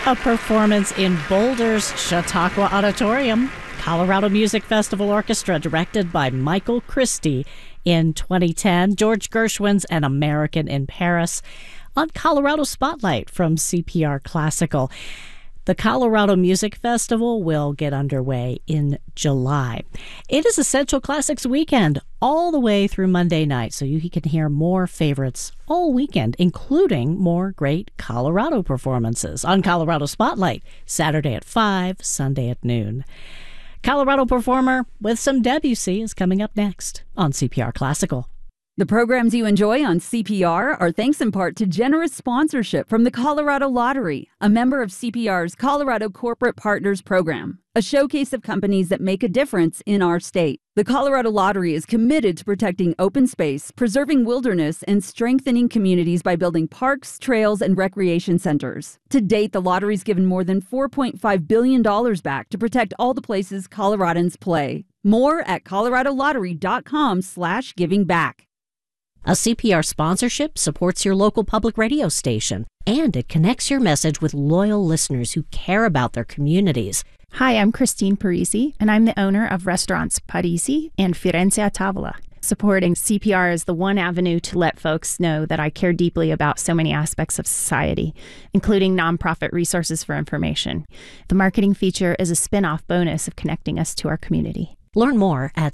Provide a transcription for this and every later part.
A performance in Boulder's Chautauqua Auditorium. Colorado Music Festival Orchestra, directed by Michael Christie in 2010. George Gershwin's An American in Paris on Colorado Spotlight from CPR Classical. The Colorado Music Festival will get underway in July. It is Essential Classics weekend all the way through Monday night, so you can hear more favorites all weekend, including more great Colorado performances on Colorado Spotlight, Saturday at 5, Sunday at noon. Colorado performer with some Debussy is coming up next on CPR Classical. The programs you enjoy on CPR are thanks in part to generous sponsorship from the Colorado Lottery, a member of CPR's Colorado Corporate Partners Program, a showcase of companies that make a difference in our state. The Colorado Lottery is committed to protecting open space, preserving wilderness, and strengthening communities by building parks, trails, and recreation centers. To date, the lottery's given more than $4.5 billion back to protect all the places Coloradans play. More at coloradolottery.com/givingback. A CPR sponsorship supports your local public radio station, and it connects your message with loyal listeners who care about their communities. Hi, I'm Christine Parisi, and I'm the owner of restaurants Parisi and Firenze a Tavola. Supporting CPR is the one avenue to let folks know that I care deeply about so many aspects of society, including nonprofit resources for information. The marketing feature is a spin-off bonus of connecting us to our community. Learn more at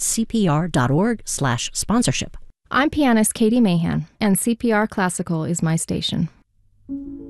cpr.org/sponsorship. I'm pianist Katie Mahan, and CPR Classical is my station.